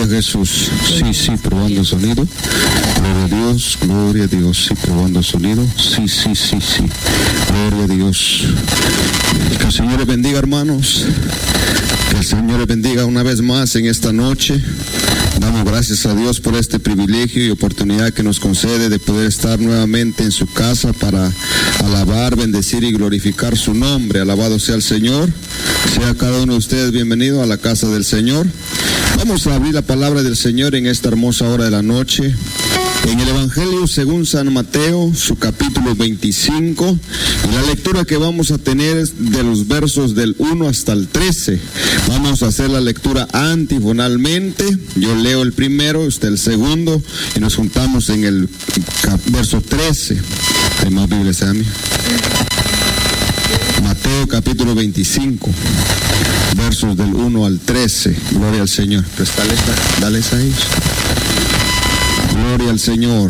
a Jesús. Sí, probando sonido. Gloria a Dios. Sí, probando sonido. Sí. Gloria a Dios. Que el Señor les bendiga, hermanos. Que el Señor les bendiga una vez más en esta noche. Damos gracias a Dios por este privilegio y oportunidad que nos concede de poder estar nuevamente en su casa para alabar, bendecir y glorificar su nombre. Alabado sea el Señor. Sea cada uno de ustedes bienvenido a la casa del Señor. Vamos a abrir la palabra del Señor en esta hermosa hora de la noche. En el Evangelio según San Mateo, su capítulo 25, y la lectura que vamos a tener es de los versos del 1 hasta el 13. Vamos a hacer la lectura antifonalmente. Yo leo el primero, usted el segundo, y nos juntamos en el verso 13. ¿Hay más Biblia, Sammy? Mateo capítulo 25, versos del 1 al 13. Gloria al Señor. Pues dale a ellos. Gloria al Señor.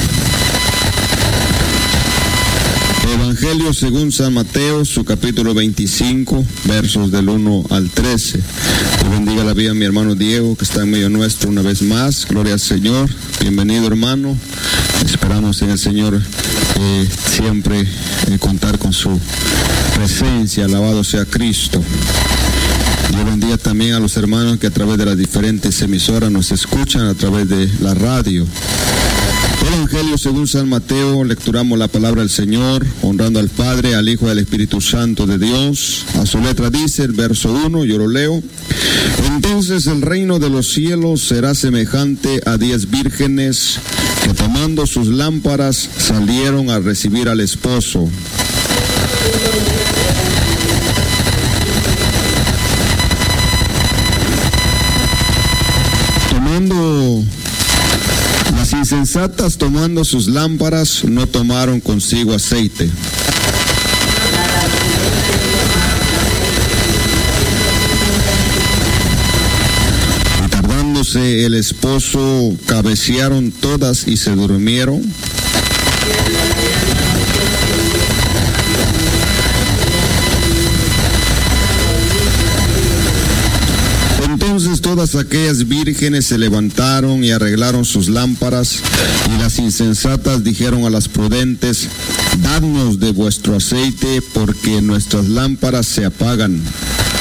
Evangelio según San Mateo, su capítulo 25, versos del 1 al 13. Que bendiga la vida de mi hermano Diego, que está en medio nuestro una vez más. Gloria al Señor. Bienvenido, hermano. Esperamos en el Señor siempre contar con su presencia. Alabado sea Cristo. Dios bendiga también a los hermanos que a través de las diferentes emisoras nos escuchan a través de la radio. Evangelio según San Mateo, lecturamos la palabra del Señor, honrando al Padre, al Hijo y al Espíritu Santo de Dios. A su letra dice el verso 1, yo lo leo. Entonces el reino de los cielos será semejante a 10 vírgenes que tomando sus lámparas salieron a recibir al esposo. Las insensatas, tomando sus lámparas, no tomaron consigo aceite. Y tardándose el esposo, cabecearon todas y se durmieron. Entonces todas aquellas vírgenes se levantaron y arreglaron sus lámparas, y las insensatas dijeron a las prudentes: dadnos de vuestro aceite, porque nuestras lámparas se apagan.